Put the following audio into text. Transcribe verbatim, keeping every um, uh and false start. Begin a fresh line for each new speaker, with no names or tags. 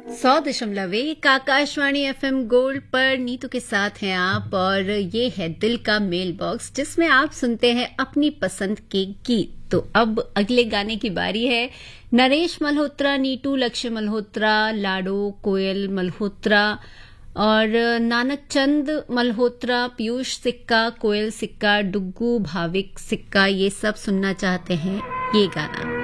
सौ दशमलव एक आकाशवाणी एफएम गोल्ड पर नीतू के साथ हैं आप, और ये है दिल का मेल बॉक्स जिसमें आप सुनते हैं अपनी पसंद के गीत। तो अब अगले गाने की बारी है। नरेश मल्होत्रा, नीटू लक्ष्य मल्होत्रा, लाडो कोयल मल्होत्रा और नानक चंद मल्होत्रा, पीयूष सिक्का, कोयल सिक्का, डुग्गू भाविक सिक्का, ये सब सुनना चाहते हैं ये गाना।